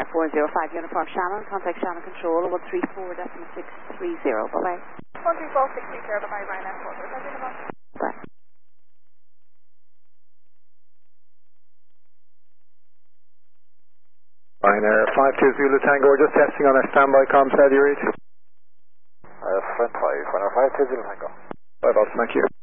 Ryanair 405 Uniform Shannon. Contact Shannon Control 134.630. Bye-bye. 134.630. Bye-bye, Ryanair 405 Uniform. Bye. Ryanair 52 Zulu Tango, we're just testing on our standby comms. How do you reach? Front 5, Ryanair 52 Zulu Tango. 5 thank you.